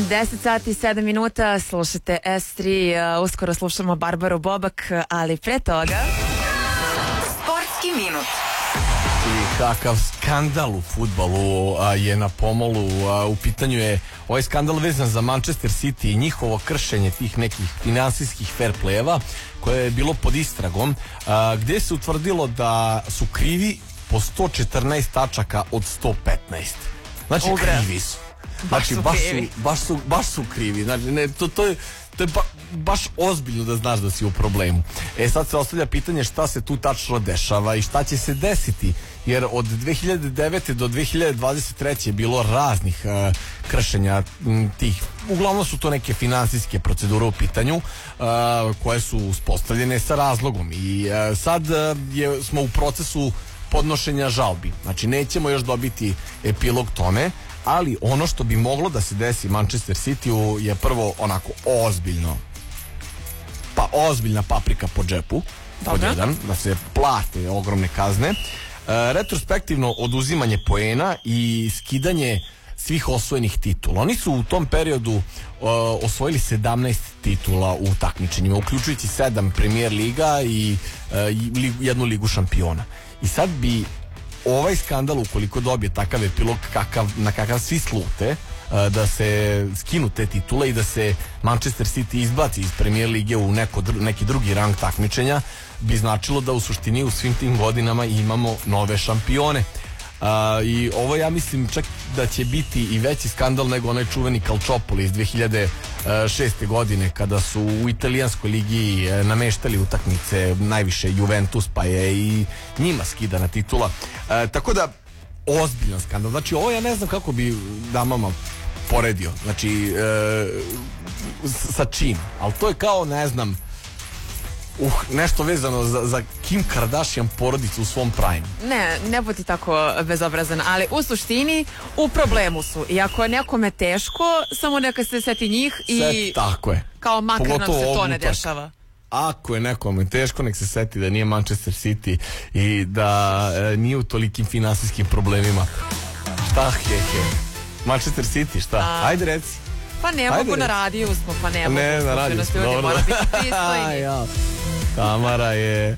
10 sati i 7 minuta, slušate S3, uskoro slušamo Barbaru Bobak, ali pre toga Sportski minut. I kakav skandal u fudbalu je na pomolu. U pitanju je ovaj skandal vezan za Manchester City i njihovo kršenje tih nekih finansijskih fair play-eva koje je bilo pod istragom, gdje se utvrdilo da su krivi po 114 tačaka od 115. Znači krivi su. Znači baš su krivi. Znači ne, to je baš ozbiljno da znaš da si u problemu. Sad se ostavlja pitanje šta se tu tačno dešava i šta će se desiti, jer od 2009. do 2023. je bilo raznih kršenja tih, uglavnom su to neke finansijske procedure u pitanju koje su uspostavljene sa razlogom i sad smo u procesu podnošenja žalbi. Znači nećemo još dobiti epilog tome, ali ono što bi moglo da se desi Manchester City je prvo onako ozbiljna paprika po džepu, pod jedan, da se plate ogromne kazne, retrospektivno oduzimanje poena i skidanje svih osvojenih titula. Oni su u tom periodu osvojili 17 titula u takmičenjima, uključujući 7 Premier liga i jednu ligu šampiona. I sad bi ovaj skandal, ukoliko dobije takav epilog na kakav svi slute, da se skinu te titule i da se Manchester City izbaci iz Premier lige u neki drugi rang takmičenja, bi značilo da u suštini u svim tim godinama imamo nove šampione. I ovo ja mislim čak da će biti i veći skandal nego onaj čuveni Calciopoli iz 2006. godine, kada su u italijanskoj ligi nameštali utakmice, najviše Juventus, pa je i njima skidana titula. Tako da ozbiljan skandal. Znači ovo ja ne znam kako bi damama poredio, znači sa čim, ali to je kao ne znam nešto vezano za Kim Kardashian porodicu u svom prime. Ne budi tako bezobrazan, ali u suštini u problemu su. I ako je nekome teško, samo neka se seti njih i tako je. Kao makar nam se to ne dešava. Ako je nekome teško, nek se seti da nije Manchester City i da nije u tolikim finansijskim problemima. Šta Manchester City, šta? Ajde reci. Pa ne mogu, na radiju smo, pa ne mogu. Ne, na radiju smo, dobro. Mora biti pristojni. Tamara je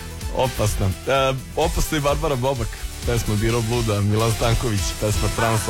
opasna. Opasna i Barbara Bobak. Pesma Biro Bluda, Milan Stanković, pesma Trans